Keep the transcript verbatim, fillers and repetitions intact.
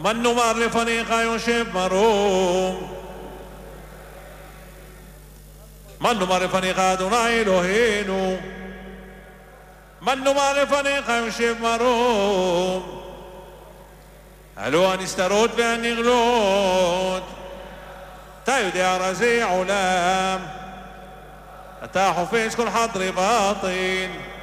من נאמר לפניך יושב מרום. من נאמר לפניך אדוני אלוהינו. من נאמר לפניך יושב מרום. אלו הנסתרות והנגלות. אתה יודע רזי עולם. אתה חופש כל חדרי בטן.